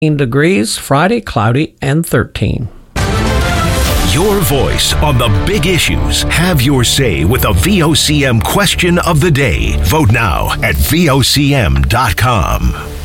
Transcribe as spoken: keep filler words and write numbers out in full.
degrees, Friday cloudy and thirteen. Your voice on the big issues. Have your say with the V O C M question of the day. Vote now at V O C M dot com.